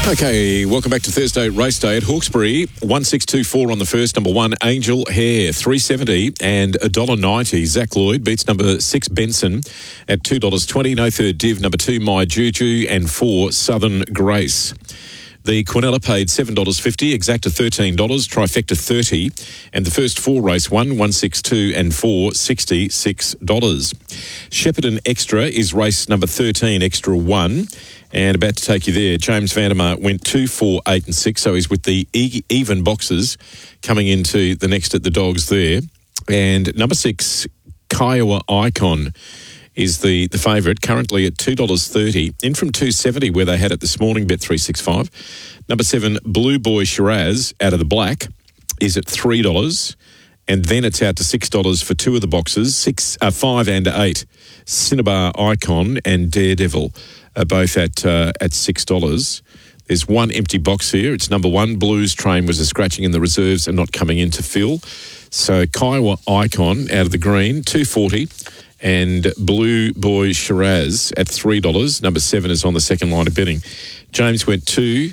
Okay, welcome back to Thursday Race Day at Hawkesbury. 1624 on the first, number 1, Angel Hair, $3.70 and $1.90. Zach Lloyd beats number 6, Benson, at $2.20. No third div, number 2, My Juju, and 4, Southern Grace. The Quinella paid $7.50, Exacta $13, Trifecta $30, and the first 4 race 1, 162 and 4, $66. Shepparton Extra is race number 13, Extra 1. And about to take you there, James Vandermeer went 2, 4, 8 and 6, so he's with the even boxes coming into the next at the dogs there. And number 6, Kiowa Icon, is the favourite, currently at $2.30, in from $2.70 where they had it this morning, Bet365. Number 7, Blue Boy Shiraz, out of the black, is at $3, and then it's out to $6 for 2 of the boxes, 5 and 8. Cinnabar Icon and Daredevil are both at $6. There's one empty box here. It's number 1, Blues Train was a scratching in the reserves and not coming in to fill. So Kiowa Icon out of the green, $2.40. And Blue Boy Shiraz at $3. Number 7 is on the second line of betting. James went 2,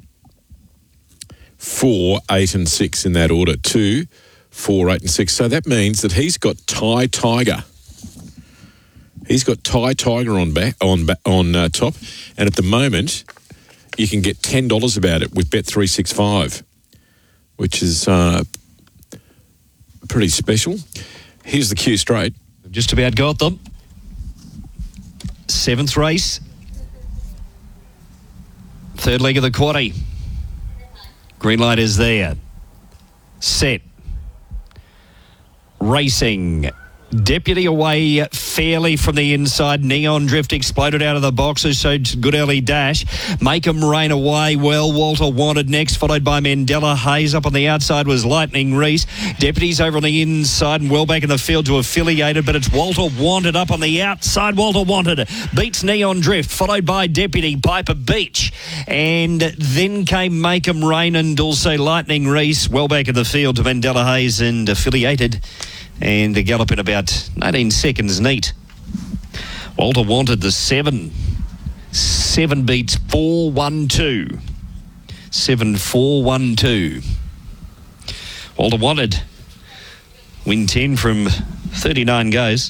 4, 8 and 6 in that order. 2, 4, 8 and 6. So that means that he's got Thai Tiger. He's got Thai Tiger on top. And at the moment, you can get $10 about it with Bet365, which is pretty special. Here's the Q straight. Just about got them. 7th race. 3rd leg of the quaddie. Green light is there. Set. Racing. Deputy away fairly from the inside. Neon Drift exploded out of the boxes, so good early dash. Make 'em Rain away well. Walter Wanted next, followed by Mandela Hayes. Up on the outside was Lightning Reese. Deputy's over on the inside and well back in the field to Affiliated, but it's Walter Wanted up on the outside. Walter Wanted beats Neon Drift, followed by Deputy, Piper Beach. And then came Make 'em Rain and also Lightning Reese, well back in the field to Mandela Hayes and Affiliated. And a gallop in about 19 seconds neat. Walter Wanted the 7. 7 beats 4-1-2. 7-4-1-2. Walter Wanted win 10 from 39 goes.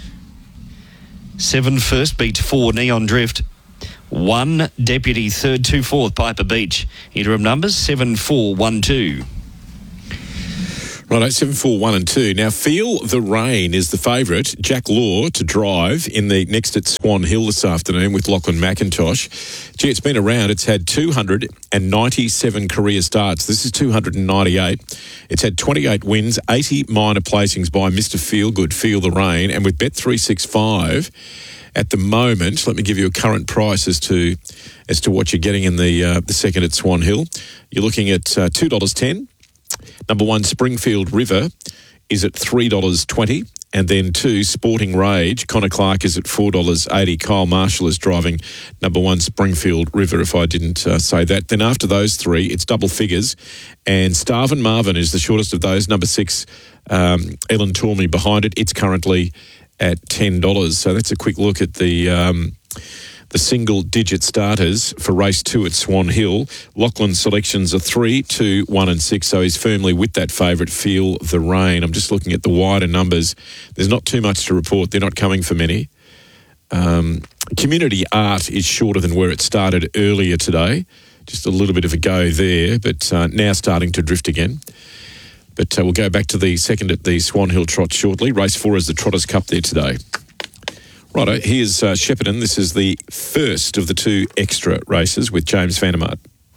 7 first beats 4 Neon Drift. 1 Deputy, 3rd, 2 4th Piper Beach. Interim numbers 7-4-1-2. Right, 7, 4, 1 and 2. Now, Feel the Rain is the favourite. Jack Law to drive in the next at Swan Hill this afternoon with Lachlan McIntosh. Gee, it's been around. It's had 297 career starts. This is 298. It's had 28 wins, 80 minor placings by Mr. Feelgood, Feel the Rain. And with Bet365 at the moment, let me give you a current price as to what you're getting in the second at Swan Hill. You're looking at $2.10. Number 1, Springfield River, is at $3.20. And then 2, Sporting Rage. Connor Clark is at $4.80. Kyle Marshall is driving number 1, Springfield River, if I didn't say that. Then after those 3, it's double figures. And Starvin Marvin is the shortest of those. Number 6, Ellen Tormey behind it. It's currently at $10. So that's a quick look at the single-digit starters for race 2 at Swan Hill. Lachlan's selections are 3, 2, 1 and 6, so he's firmly with that favourite, Feel the Rain. I'm just looking at the wider numbers. There's not too much to report. They're not coming for many. Community Art is shorter than where it started earlier today. Just a little bit of a go there, but now starting to drift again. But we'll go back to the second at the Swan Hill Trot shortly. Race 4 is the Trotters Cup there today. Righto, here's Shepparton. This is the first of the 2 extra races with James Vandermeer.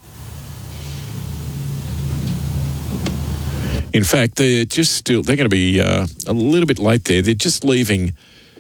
In fact, they're going to be a little bit late there. They're just leaving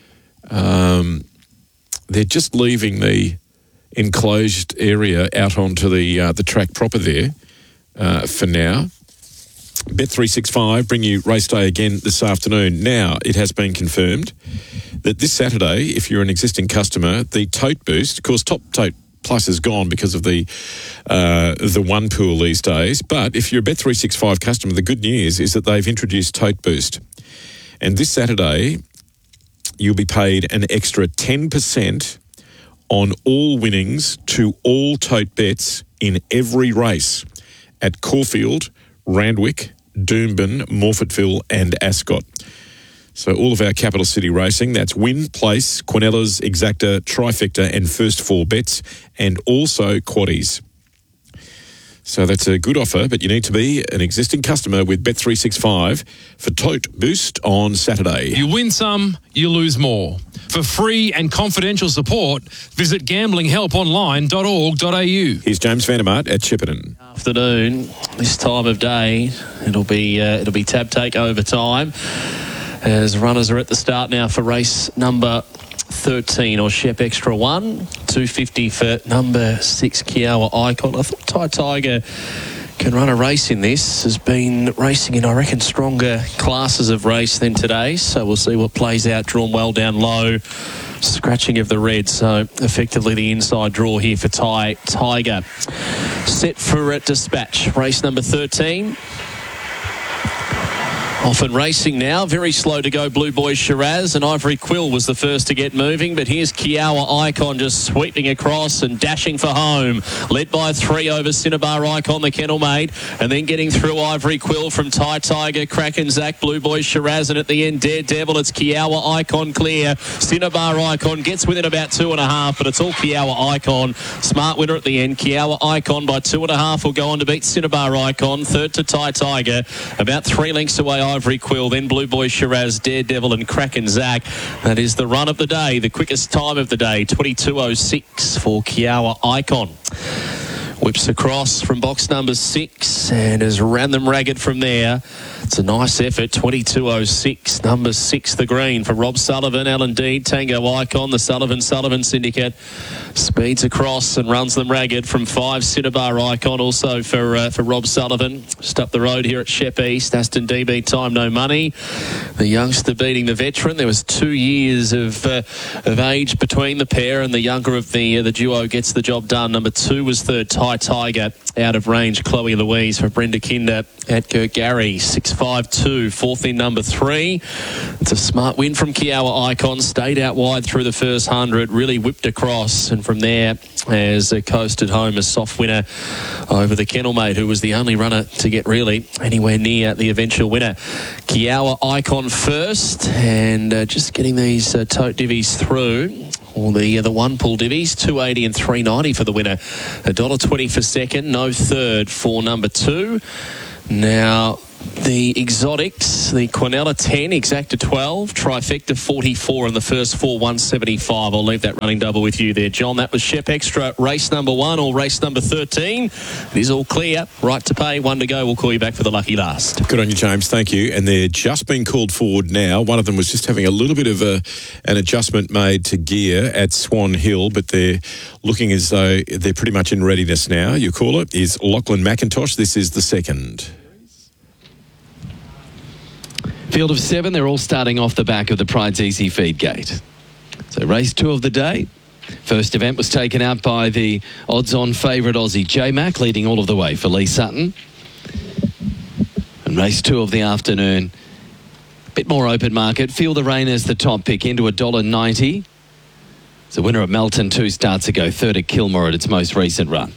the enclosed area out onto the track proper there for now. Bet365 bring you race day again this afternoon. Now, it has been confirmed that this Saturday, if you're an existing customer, the Tote Boost, of course, Top Tote Plus is gone because of the one pool these days. But if you're a Bet365 customer, the good news is that they've introduced Tote Boost. And this Saturday, you'll be paid an extra 10% on all winnings to all tote bets in every race at Caulfield, Randwick, Doomben, Morfettville and Ascot. So all of our capital city racing, that's Win, Place, Quinellas, Exacta, Trifecta and First 4 Bets, and also Quaddies. So that's a good offer, but you need to be an existing customer with Bet365 for Tote Boost on Saturday. You win some, you lose more. For free and confidential support, visit gamblinghelponline.org.au. Here's James Vandermart at Chippenham. Afternoon, this time of day, it'll be tab takeover time as runners are at the start now for race number 13 or Shep Extra 1, 250 for number 6 Kiawa Icon. I thought Ty Tiger can run a race in this. Has been racing in, I reckon, stronger classes of race than today, so we'll see what plays out. Drawn well down low, scratching of the red, so effectively the inside draw here for Ty Tiger. Set for Dispatch, race number 13. Off and racing now, very slow to go, Blue Boy Shiraz, and Ivory Quill was the first to get moving, but here's Kiawa Icon just sweeping across and dashing for home, led by 3 over Cinnabar Icon, the kennel mate, and then getting through Ivory Quill from Ty Tiger, Kraken Zach, Blue Boy Shiraz, and at the end Daredevil, it's Kiawa Icon clear. Cinnabar Icon gets within about 2.5, but it's all Kiawa Icon. Smart winner at the end, Kiawa Icon by 2.5 will go on to beat Cinnabar Icon, third to Ty Tiger, about 3 lengths away Ivory Quill, then Blue Boy Shiraz, Daredevil and Kraken Zach. That is the run of the day, the quickest time of the day, 22.06 for Kiawa Icon. Whips across from box number 6 and has ran them ragged from there. It's a nice effort, 22.06, number 6, the green for Rob Sullivan, Alan Deed, Tango Icon, the Sullivan Syndicate. Speeds across and runs them ragged from 5, Cinnabar Icon, also for Rob Sullivan. Just up the road here at Shep East, Aston DB Time No Money. The youngster beating the veteran. There was 2 years of age between the pair, and the younger of the duo gets the job done. Number 2 was third, Ty Tiger. Out of range, Chloe Louise for Brenda Kinder at Gary, 6.52. Fourth in number 3. It's a smart win from Kiawa Icon. Stayed out wide through the first 100, really whipped across, and from there has coasted home a soft winner over the kennel mate, who was the only runner to get really anywhere near the eventual winner. Kiawa Icon first, and just getting these tote divvies through. Or the one pull divvies, 280 and 390 for the winner. $1.20 for second, no third for number 2. Now, the exotics, the Quinella 10, Exacta 12, Trifecta 44, and the first 4, 175. I'll leave that running double with you there, John. That was Shep Extra, race number 1 or race number 13. It is all clear. Right to pay, 1 to go. We'll call you back for the lucky last. Good on you, James. Thank you. And they're just being called forward now. One of them was just having a little bit of an adjustment made to gear at Swan Hill, but they're looking as though they're pretty much in readiness now. Your caller is Lachlan McIntosh. This is the second. Field of 7, they're all starting off the back of the Pride's Easy Feed gate. So race 2 of the day. First event was taken out by the odds-on favourite Aussie J-Mac, leading all of the way for Lee Sutton. And race 2 of the afternoon, a bit more open market. Feel the Rain as the top pick into $1.90. It's the winner at Melton 2 starts ago, third at Kilmore at its most recent run.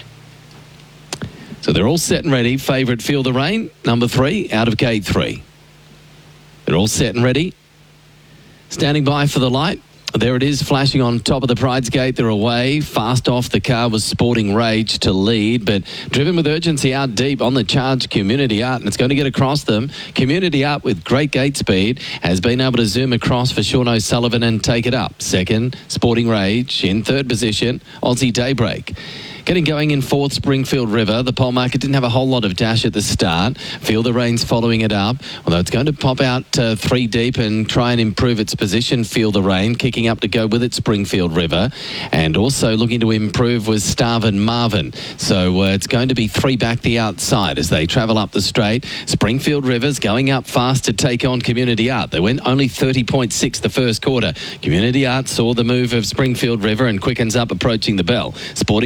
So they're all set and ready. Favourite Feel the Rain, number 3, out of gate 3. They're all set and ready. Standing by for the light. There it is, flashing on top of the Pride's gate. They're away. Fast off the car was Sporting Rage to lead, but driven with urgency out deep on the charge, Community Art, and it's going to get across them. Community Art with great gate speed has been able to zoom across for Sean O'Sullivan and take it up. Second, Sporting Rage in third position, Aussie Daybreak. Getting going in fourth, Springfield River. The pole market didn't have a whole lot of dash at the start. Feel the Rain's following it up, although it's going to pop out 3 deep and try and improve its position. Feel the Rain kicking up to go with it, Springfield River, and also looking to improve was Starvin Marvin. So it's going to be 3 back the outside as they travel up the straight. Springfield River's going up fast to take on Community Art. They went only 30.6 the first quarter. Community Art saw the move of Springfield River and quickens up approaching the bell. Sporting Rage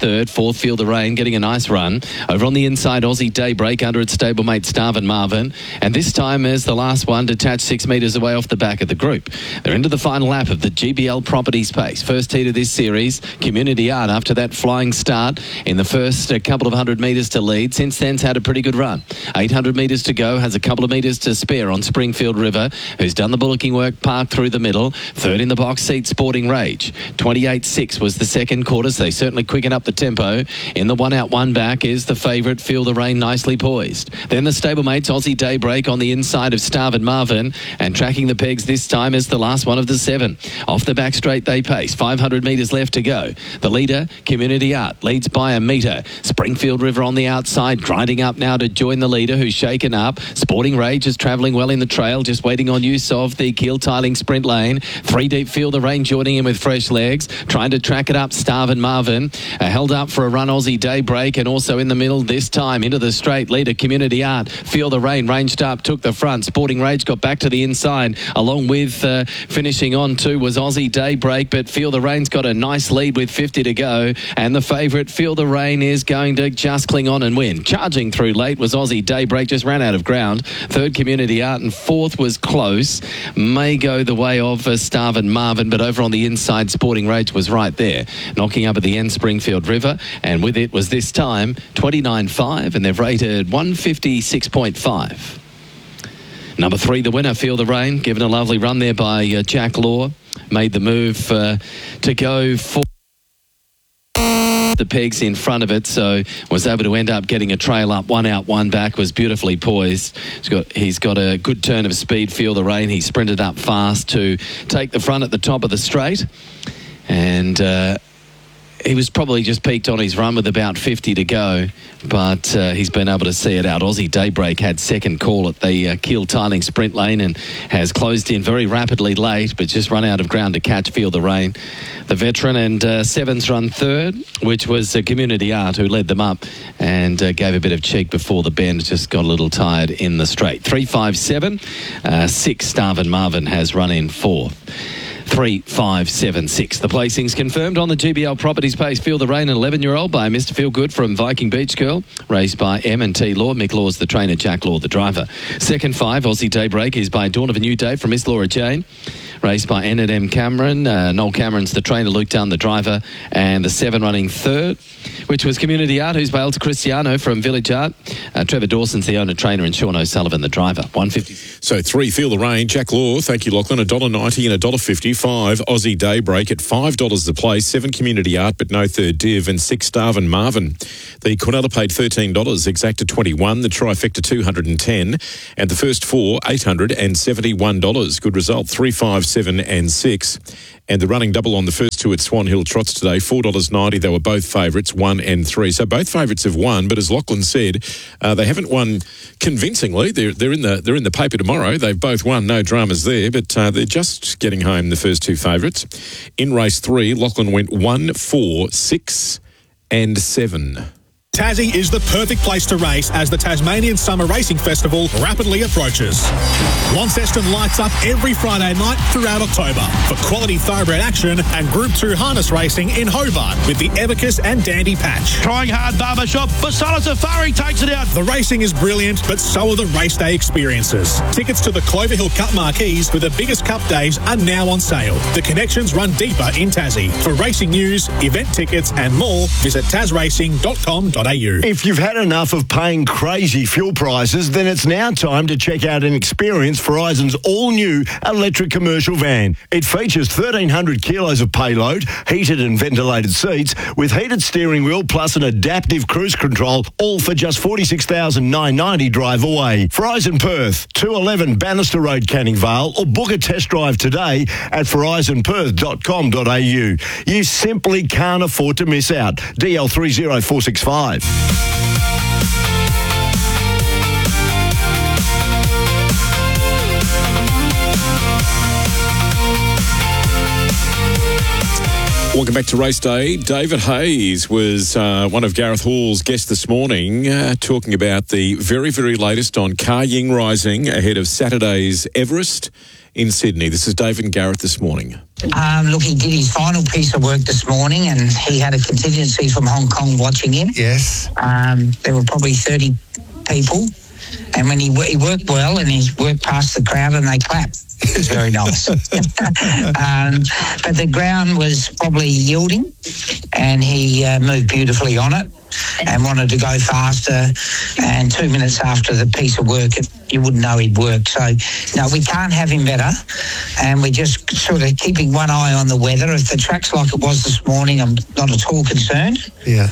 third. Fourth, Feel the Rain, getting a nice run. Over on the inside, Aussie Daybreak under its stablemate Starvin Marvin. And this time as the last one, detached 6 metres away off the back of the group. They're into the final lap of the GBL Properties Pace. First heat of this series, Community Art, after that flying start in the first couple of 100 metres to lead. Since then's had a pretty good run. 800 metres to go, has a couple of metres to spare on Springfield River, who's done the bullocking work, parked through the middle. Third in the box seat, Sporting Rage. 28.6 was the second quarter, so they certainly quicken up the tempo. In the one out, one back is the favourite, Feel the Rain, nicely poised. Then the stablemates, Aussie Daybreak on the inside of Starvin Marvin, and tracking the pegs this time is the last one of the 7. Off the back straight they pace, 500 metres left to go. The leader, Community Art, leads by a metre. Springfield River on the outside, grinding up now to join the leader, who's shaken up. Sporting Rage is travelling well in the trail, just waiting on use of the keel tiling sprint lane. 3 deep, Feel the Rain joining in with fresh legs, trying to track it up. Starvin Marvin held up for a run, Aussie Daybreak, and also in the middle this time into the straight. Leader, Community Art, Feel the Rain ranged up, took the front. Sporting Rage got back to the inside, along with finishing on too was Aussie Daybreak, but Feel the Rain's got a nice lead with 50 to go, and the favourite, Feel the Rain, is going to just cling on and win. Charging through late was Aussie Daybreak, just ran out of ground. Third, Community Art, and fourth was Close. May go the way of Starvin Marvin, but over on the inside, Sporting Rage was right there, knocking up at the end Springfield River, and with it was this time 29.5, and they've rated 156.5. Number 3, the winner, Feel the Rain, given a lovely run there by Jack Law, made the move to go for the pegs in front of it, so was able to end up getting a trail up. 1 out, 1 back, was beautifully poised. He's got a good turn of speed, Feel the Rain. He sprinted up fast to take the front at the top of the straight, and he was probably just peaked on his run with about 50 to go, but he's been able to see it out. Aussie Daybreak had second call at the keel tiling sprint lane and has closed in very rapidly late, but just run out of ground to catch Feel the Rain. The veteran, and Sevens run third, which was Community Art, who led them up and gave a bit of cheek before the bend, just got a little tired in the straight. 3.57, 6 Starvin Marvin has run in fourth. 3, 5, 7, 6. The placings confirmed on the GBL Properties Pace. Feel the Rain, an 11-year-old by Mr. Feelgood from Viking Beach Girl, raced by M&T Law. Mick Law's the trainer, Jack Law the driver. Second 5, Aussie Daybreak, is by Dawn of a New Day from Miss Laura Jane, raced by N&M Cameron. Noel Cameron's the trainer, Luke Dunn the driver, and the 7 running third, which was Community Art, who's by Elta Cristiano from Village Art. Trevor Dawson's the owner, trainer, and Sean O'Sullivan the driver. 150. So 3, Feel the Rain, Jack Law, thank you, Lachlan, $1.90 and $1.50. 5, Aussie Daybreak at $5 the place. 7, Community Art, but no third div, and 6, Starvin Marvin. The Cornella paid $13, Exacta 21, the Trifecta 210, and the first 4, $871. Good result, 3, 5, 7 and 6. And the running double on the first 2 at Swan Hill Trots today, $4.90. They were both favourites, 1 and 3. So both favourites have won, but as Lachlan said, they haven't won convincingly. They're in the paper tomorrow. They've both won, no dramas there, but they're just getting home the first 2 favourites. In race 3, Lachlan went 1, 4, 6 and 7. Tassie is the perfect place to race as the Tasmanian Summer Racing Festival rapidly approaches. Launceston lights up every Friday night throughout October for quality thoroughbred action and Group 2 harness racing in Hobart with the Evicus and Dandy Patch. Trying hard, Barbershop, Basala Safari takes it out. The racing is brilliant, but so are the race day experiences. Tickets to the Clover Hill Cup marquees with the biggest cup days are now on sale. The connections run deeper in Tassie. For racing news, event tickets and more, visit tasracing.com.au. If you've had enough of paying crazy fuel prices, then it's now time to check out and experience Verizon's all-new electric commercial van. It features 1,300 kilos of payload, heated and ventilated seats, with heated steering wheel plus an adaptive cruise control, all for just $46,990 drive away. Verizon Perth, 211 Bannister Road, Canning Vale, or book a test drive today at verizonperth.com.au. You simply can't afford to miss out. DL 30465. Welcome back to Race Day. David Hayes was one of Gareth Hall's guests this morning, talking about the very, very latest on Car Ying Rising ahead of Saturday's Everest in Sydney. This is David and Gareth this morning. Look, he did his final piece of work this morning, and he had a contingency from Hong Kong watching him. Yes. There were probably 30 people, and when he worked well, and he worked past the crowd, and they clapped. It was very nice. But the ground was probably yielding, and he moved beautifully on it and wanted to go faster. And 2 minutes after the piece of work, you wouldn't know he'd worked. So, no, we can't have him better. And we're just sort of keeping one eye on the weather. If the track's like it was this morning, I'm not at all concerned. Yeah.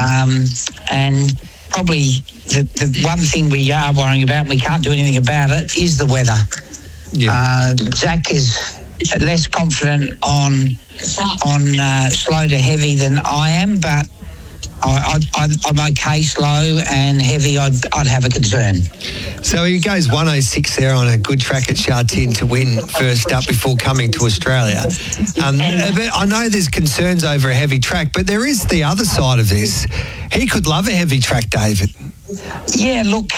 And probably the one thing we are worrying about, and we can't do anything about it, is the weather. Yeah. Zach is less confident on slow to heavy than I am, but I'm okay slow, and heavy I'd have a concern. So he goes 106 there on a good track at Sha Tin to win first up before coming to Australia. But I know there's concerns over a heavy track, but there is the other side of this. He could love a heavy track, David. Yeah, look,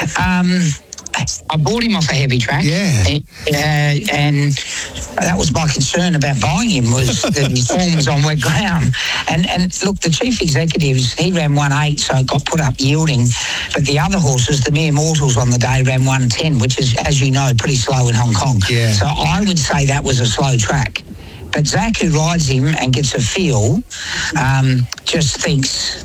I bought him off a heavy track. Yeah. And that was my concern about buying him, was that his form was on wet ground. And look, the chief executives, he ran 1.8, so it got put up yielding. But the other horses, the mere mortals on the day, ran 1.10, which is, as you know, pretty slow in Hong Kong. Yeah. So I would say that was a slow track. But Zach, who rides him and gets a feel, just thinks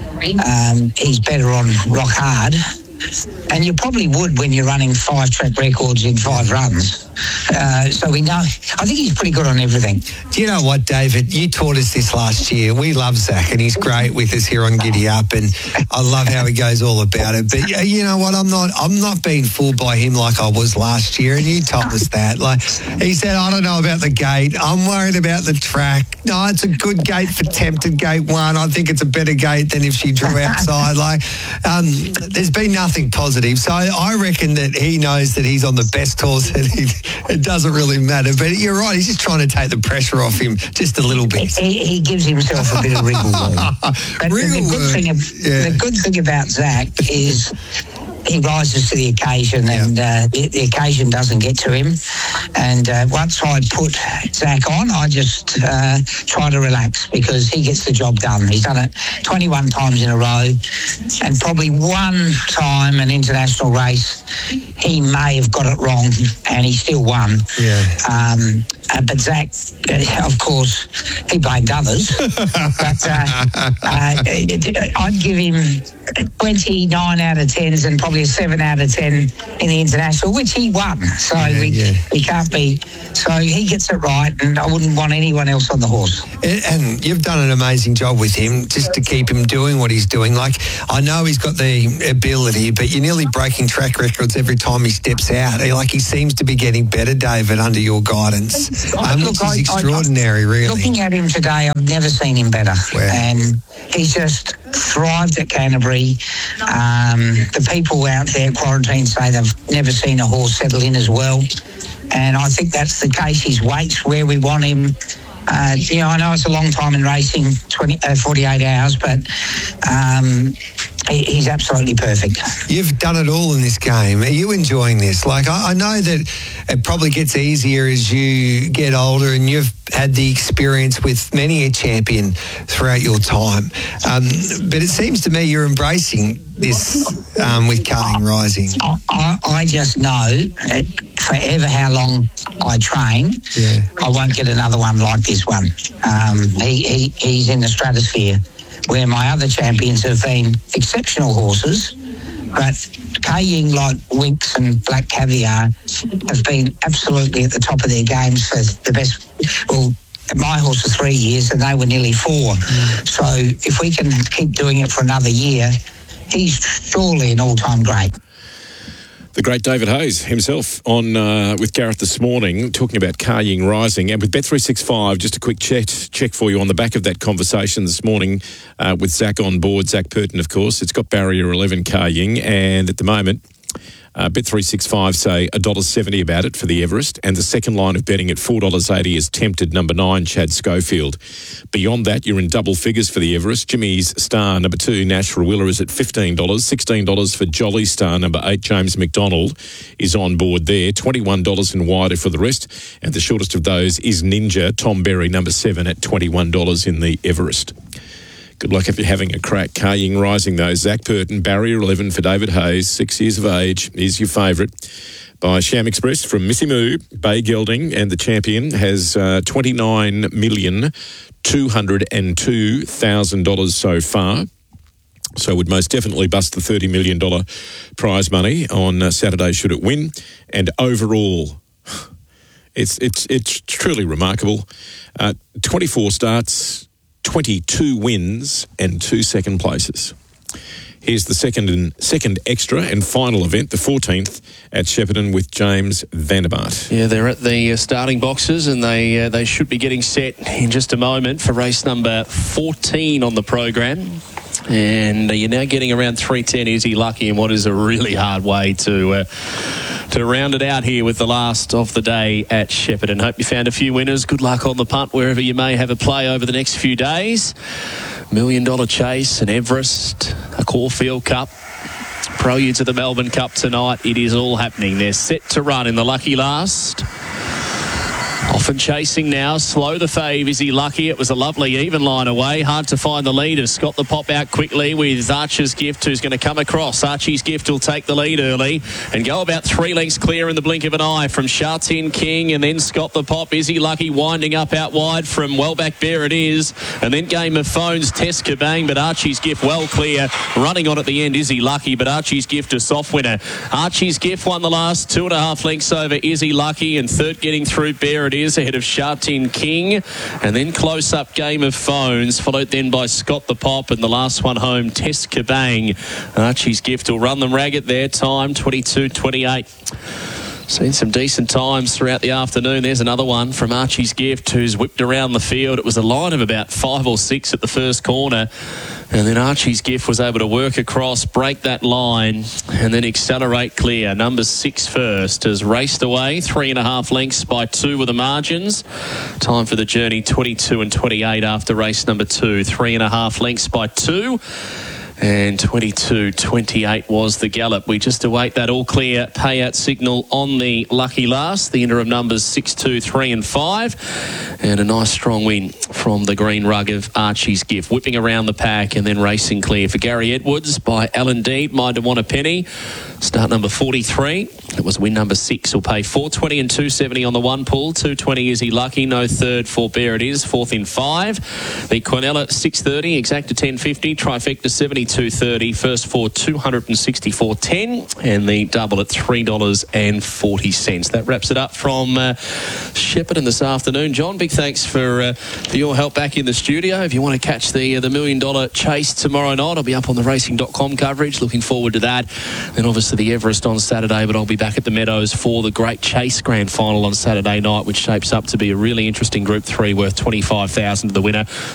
he's better on rock hard. And you probably would when you're running 5 track records in 5 runs. So we know, I think he's pretty good on everything. Do you know what, David? You taught us this last year. We love Zach, and he's great with us here on Giddy Up, and I love how he goes all about it. But you know what? I'm not being fooled by him like I was last year, and you told us that. Like he said, I don't know about the gate. I'm worried about the track. No, it's a good gate for Tempted Gate 1. I think it's a better gate than if she drew outside. There's been nothing positive. So I reckon that he knows that he's on the best horse, and it doesn't really matter. But you're right, he's just trying to take the pressure off him just a little bit. He gives himself a bit of wriggle room. But the good thing about Zach is he rises to the occasion, and the occasion doesn't get to him. And once I put Zach on, I just try to relax, because he gets the job done. He's done it 21 times in a row, and probably one time, an international race, he may have got it wrong, and he still won. Yeah. But Zach, of course, he blamed others. But I'd give him 29 out of 10s and probably a 7 out of 10 in the international, which he won. So we can't be. So he gets it right, and I wouldn't want anyone else on the horse. And you've done an amazing job with him, just to keep him doing what he's doing. Like, I know he's got the ability, but you're nearly breaking track records every time he steps out. Like, he seems to be getting better, David, under your guidance. Which is extraordinary, really. Looking at him today, I've never seen him better. Wow. And he's just thrived at Canterbury. The people out there quarantined say they've never seen a horse settle in as well. And I think that's the case. His weight's where we want him. I know it's a long time in racing, 48 hours, but he's absolutely perfect. You've done it all in this game. Are you enjoying this? Like, I know that it probably gets easier as you get older, and you've had the experience with many a champion throughout your time. But it seems to me you're embracing this with Carling Rising. I just know that forever how long I train, I won't get another one like this one. He's in the stratosphere, where my other champions have been exceptional horses, but K-Ying, like Winks and Black Caviar, have been absolutely at the top of their games for the best. Well, my horse was 3 years, and they were nearly 4. So if we can keep doing it for another year, he's surely an all-time great. The great David Hayes himself on with Gareth this morning, talking about K-Ying Rising. And with Bet365, just a quick check for you on the back of that conversation this morning with Zach on board, Zach Purton, of course. It's got barrier 11 K-Ying, and at the moment, Bet365 say $1.70 about it for the Everest, and the second line of betting at $4.80 is Tempted, number 9, Chad Schofield. Beyond that, you're in double figures for the Everest. Jimmy's Star, number 2, Nash Rawiller, is at $15. $16 for Jolly Star, number 8, James McDonald, is on board there. $21 and wider for the rest, and the shortest of those is Ninja, Tom Berry, number 7, at $21 in the Everest. Good luck if you're having a crack. Car Ying rising though. Zach Burton, barrier 11 for David Hayes, 6 years of age, is your favourite. By Sham Express from Missy Moo, Bay Gelding, and the champion has $29,202,000 so far. So would most definitely bust the $30 million prize money on Saturday should it win. And overall, it's truly remarkable. 24 starts, 22 wins and 2 second places. Here's the second extra and final event, the 14th at Shepparton with James Vanderbilt. Yeah, they're at the starting boxes, and they should be getting set in just a moment for race number 14 on the program. And you're now getting around 3:10. Is he lucky in what is a really hard way to round it out here with the last of the day at Shepparton. Hope you found a few winners. Good luck on the punt wherever you may have a play over the next few days. $1 Million Chase, an Everest, a Caulfield Cup, prelude to the Melbourne Cup tonight. It is all happening. They're set to run in the lucky last. Often chasing now, slow the fave. Is he lucky? It was a lovely even line away. Hard to find the leaders. Got the pop out quickly with Archer's Gift, who's going to come across. Archie's Gift will take the lead early and go about 3 lengths clear in the blink of an eye from Shartin King, and then Scott the Pop. Is he lucky? Winding up out wide from Wellback Bear it is, and then Game of Phones, Test Kabang, but Archie's Gift well clear. Running on at the end, Is he lucky? But Archie's Gift a soft winner. Archie's Gift won the last 2.5 lengths over Is he lucky, and third getting through Bear it is ahead of Shartin King, and then close up Game of Phones, followed then by Scott the Pop, and the last one home, Test Kabang. Archie's Gift will run them ragged there. Time 22:28. Seen some decent times throughout the afternoon. There's another one from Archie's Gift, who's whipped around the field. It was a line of about 5 or 6 at the first corner, and then Archie's Gift was able to work across, break that line, and then accelerate clear. Number 6 first has raced away 3.5 lengths by 2 with the margins. Time for the journey 22:28 after race number 2. 3.5 lengths by 2. And 22:28 was the gallop. We just await that all clear payout signal on the lucky last. The interim numbers 6, 2, 3 and 5. And a nice strong win from the green rug of Archie's Gift. Whipping around the pack and then racing clear for Gary Edwards by Alan Deed. Mind to Want a Penny. Start number 43. It was win number 6. Will pay $4.20 and $2.70 on the one pull. $2.20 Is he lucky? No third for Bear it is. Fourth in 5. The Quinella $6.30. Exacta $10.50. Trifecta $72.30. First for $264.10. And the double at $3.40. That wraps it up from Shepparton this afternoon. John, big thanks for your help back in the studio. If you want to catch the $1 Million Chase tomorrow night, I'll be up on the racing.com coverage. Looking forward to that. Then obviously the Everest on Saturday, but I'll be back at the Meadows for the Great Chase Grand Final on Saturday night, which shapes up to be a really interesting Group 3 worth $25,000 to the winner.